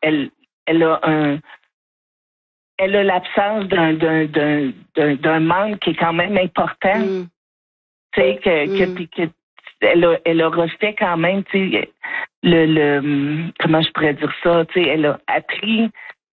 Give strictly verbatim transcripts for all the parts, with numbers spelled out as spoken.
elle, elle a un, elle a l'absence d'un, d'un, d'un, d'un, d'un manque qui est quand même important. Mm. Tu sais, que, Mm. que, que, elle a, elle a refait quand même, tu sais, le, le, comment je pourrais dire ça, tu sais, elle a appris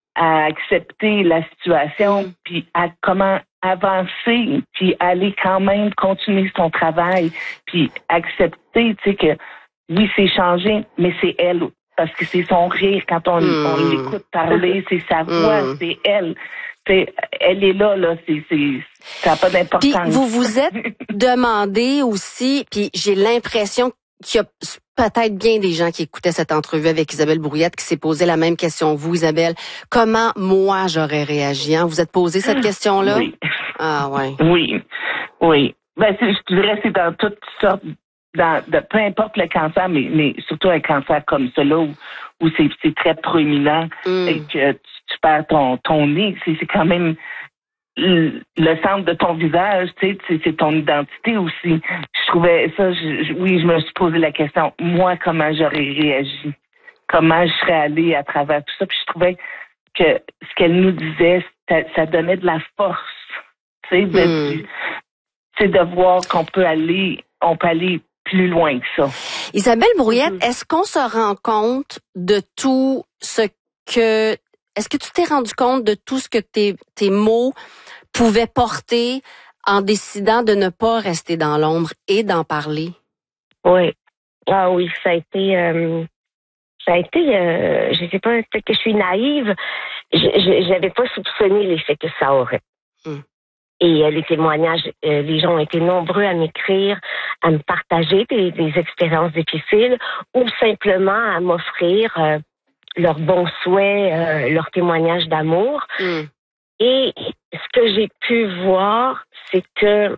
à accepter la situation, Mm. puis à comment avancer, puis aller quand même continuer son travail, puis accepter, tu sais, que oui, c'est changé, mais c'est elle, parce que c'est son rire quand on, Mm. on l'écoute parler, c'est sa voix, Mm. c'est elle. C'est, elle est là, là, c'est, c'est, ça n'a pas d'importance. Puis vous vous êtes demandé aussi, puis j'ai l'impression qu'il y a peut-être bien des gens qui écoutaient cette entrevue avec Isabelle Brouillette qui s'est posé la même question. Vous, Isabelle, comment moi j'aurais réagi? Hein? Vous êtes posé cette question-là? Oui. Ah ouais. Oui, oui. Ben, c'est, je dirais que c'est dans toutes sortes, dans, de, peu importe le cancer, mais, mais surtout un cancer comme celui-là où, où c'est, c'est très proéminent Mm. et que tu, tu perds ton, ton nez, c'est, c'est quand même le, le centre de ton visage, tu sais, c'est, c'est ton identité aussi. Je trouvais ça, je, je, oui, je me suis posé la question, moi, comment j'aurais réagi? Comment je serais allée à travers tout ça? Puis je trouvais que ce qu'elle nous disait, ça, ça donnait de la force, tu sais, de, Mm. du- c'est de voir qu'on peut aller, on peut aller plus loin que ça. Isabelle Brouillette, Mm-hmm. est-ce qu'on se rend compte de tout ce que... Est-ce que tu t'es rendu compte de tout ce que tes, tes mots pouvaient porter en décidant de ne pas rester dans l'ombre et d'en parler? Oui. Ah oui, ça a été... Euh, ça a été... Euh, je sais pas, peut-être que je suis naïve. Je, je, j'avais pas soupçonné l'effet que ça aurait. Mm. Et euh, les témoignages, euh, les gens ont été nombreux à m'écrire, à me partager des, des expériences difficiles ou simplement à m'offrir euh, leurs bons souhaits, euh, leurs témoignages d'amour. Mm. Et ce que j'ai pu voir, c'est que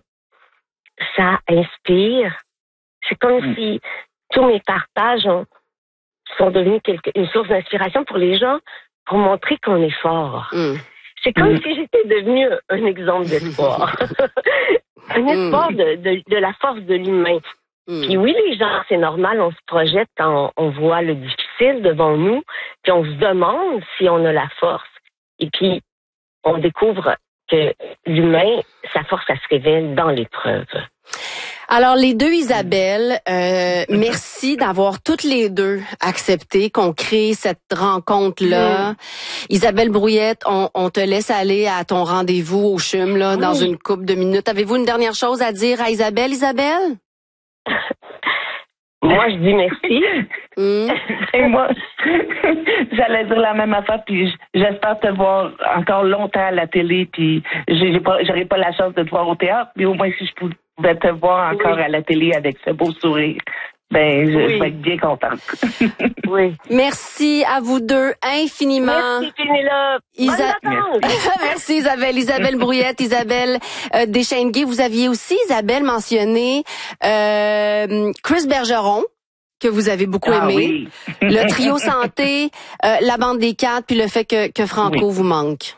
ça inspire. C'est comme Mm. si tous mes partages ont, sont devenus quelque, une source d'inspiration pour les gens pour montrer qu'on est fort. Mm. C'est comme Mm. si j'étais devenue un exemple d'espoir. Un espoir de, de, de la force de l'humain. Mm. Puis oui, les gens, c'est normal, on se projette quand on, on voit le difficile devant nous, puis on se demande si on a la force. Et puis, on découvre que l'humain, sa force, ça se révèle dans l'épreuve. Alors, les deux Isabelle, euh, merci d'avoir toutes les deux accepté qu'on crée cette rencontre-là. Mm. Isabelle Brouillette, on, on te laisse aller à ton rendez-vous au C H U M là, Oui. dans une couple de minutes. Avez-vous une dernière chose à dire à Isabelle, Isabelle? Moi, je dis merci. Mm. Et moi, j'allais dire la même affaire, puis j'espère te voir encore longtemps à la télé, puis j'ai, j'ai pas, j'aurai pas la chance de te voir au théâtre, mais au moins si je pouvais te voir encore Oui. à la télé avec ce beau sourire, ben je, Oui. je vais être bien contente. Oui. Merci à vous deux infiniment. Merci, Pénélope. Isa- Bonne vacances. Merci Isabelle. Isabelle Brouillette, Isabelle euh, Deschênes-Gay. Vous aviez aussi, Isabelle, mentionné euh, Chris Bergeron, que vous avez beaucoup Ah aimé. oui. Le trio santé, euh, la bande des quatre, puis le fait que, que Franco Oui. vous manque.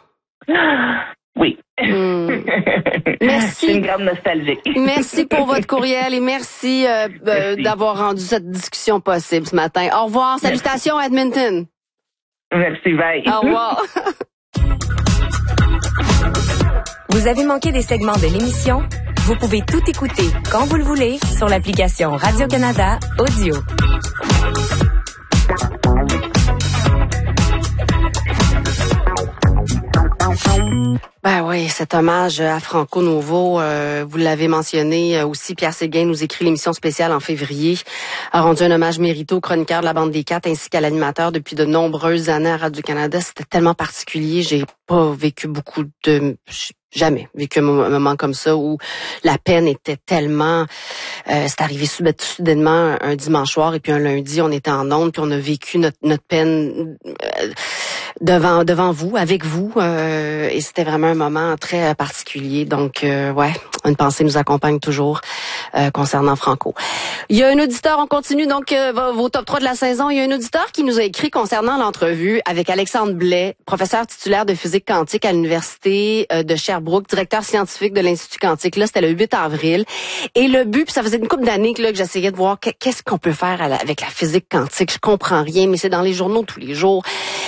Oui. Hmm. Merci. C'est une grande nostalgie. Merci pour votre courriel et merci, euh, euh, Merci. d'avoir rendu cette discussion possible ce matin. Au revoir. Salutations à Edmonton. Merci, bye. Au revoir. Vous avez manqué des segments de l'émission? Vous pouvez tout écouter quand vous le voulez sur l'application Radio-Canada Audio. Ben oui, cet hommage à Franco Nouveau, euh, vous l'avez mentionné aussi, Pierre Séguin nous écrit l'émission spéciale en février, a rendu un hommage mérité au chroniqueur de la bande des quatre ainsi qu'à l'animateur depuis de nombreuses années à Radio-Canada. C'était tellement particulier, j'ai pas vécu beaucoup de... Jamais vécu un moment comme ça où la peine était tellement... Euh, c'est arrivé soudainement un dimanche soir et puis un lundi, on était en ondes puis on a vécu notre, notre peine... Euh, devant devant vous, avec vous, euh, et c'était vraiment un moment très particulier. Donc, euh, ouais, une pensée nous accompagne toujours euh, concernant Franco. Il y a un auditeur, on continue donc euh, vos top trois de la saison. Il y a un auditeur qui nous a écrit concernant l'entrevue avec Alexandre Blais, professeur titulaire de physique quantique à l'Université de Sherbrooke, directeur scientifique de l'Institut quantique. Là, c'était le huit avril. Et le but, puis ça faisait une couple d'années que, là, que j'essayais de voir qu'est-ce qu'on peut faire avec la physique quantique. Je comprends rien, mais c'est dans les journaux tous les jours.